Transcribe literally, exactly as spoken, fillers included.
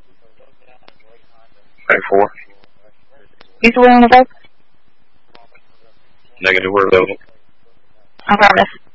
Twenty-four. Use the wheel on the vote. Negative, we're available. Affirmative.